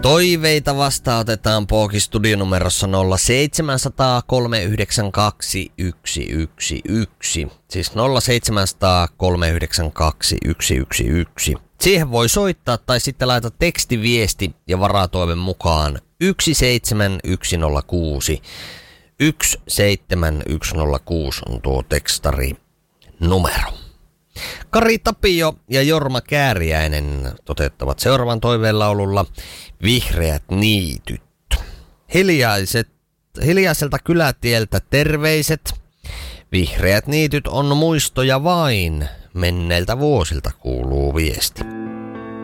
Toiveita vastaanotetaan Pookin studionumerossa 0700 392 111. Siis 0700 392 111. Siihen voi soittaa tai sitten laita tekstiviesti ja varatoimen mukaan 17106. 17106 on tuo tekstari numero. Kari Tapio ja Jorma Kääriäinen toteuttavat seuraavan toiveenlaululla Vihreät niityt. Hiljaiselta kylätieltä terveiset. Vihreät niityt on muistoja vain. Menneiltä vuosilta kuuluu viesti.